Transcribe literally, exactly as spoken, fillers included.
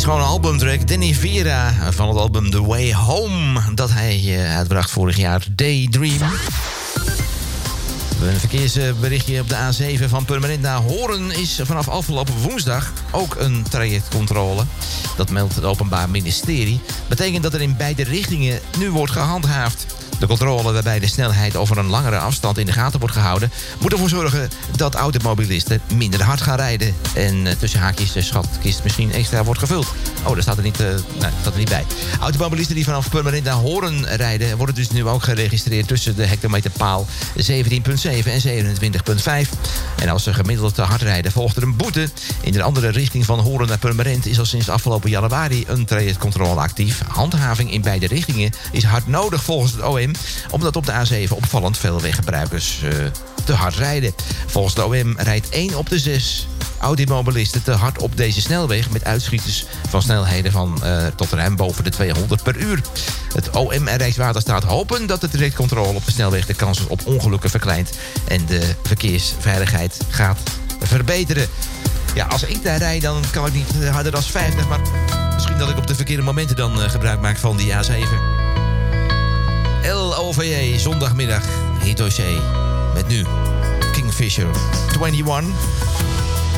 gewoon een albumtrack. Danny Vera van het album The Way Home. Dat hij uh, uitbracht vorig jaar. Daydream. Een verkeersberichtje op de A zeven van Purmerend naar Hoorn is vanaf afgelopen woensdag ook een trajectcontrole. Dat meldt het Openbaar Ministerie. Betekent dat er in beide richtingen nu wordt gehandhaafd. De controle waarbij de snelheid over een langere afstand in de gaten wordt gehouden, moet ervoor zorgen dat automobilisten minder hard gaan rijden. En uh, tussen haakjes de schatkist misschien extra wordt gevuld. Oh, daar staat er niet, uh, nee, staat er niet bij. Automobilisten die vanaf Purmerend naar Hoorn rijden, worden dus nu ook geregistreerd tussen de hectometerpaal zeventien komma zeven en zevenentwintig komma vijf. En als ze gemiddeld te hard rijden, volgt er een boete. In de andere richting van Hoorn naar Purmerend is al sinds afgelopen januari een trajectcontrole actief. Handhaving in beide richtingen is hard nodig volgens het O M, omdat op de A zeven opvallend veel weggebruikers uh, te hard rijden. Volgens de O M rijdt één op de zes automobilisten te hard op deze snelweg, met uitschieters van snelheden van uh, tot ruim boven de tweehonderd per uur. Het O M en Rijkswaterstaat hopen dat de trajectcontrole op de snelweg de kans op ongelukken verkleint en de verkeersveiligheid gaat verbeteren. Ja, als ik daar rijd, dan kan ik niet harder dan vijftig, maar misschien dat ik op de verkeerde momenten dan uh, gebruik maak van die A zeven. L O V J, zondagmiddag, Hitoshé. Met nu Kingfisher eenentwintig.